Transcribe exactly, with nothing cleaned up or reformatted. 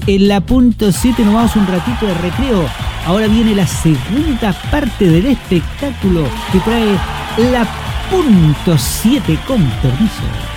En la punto siete nos vamos un ratito de recreo. Ahora viene la segunda parte del espectáculo que trae la punto siete, con permiso.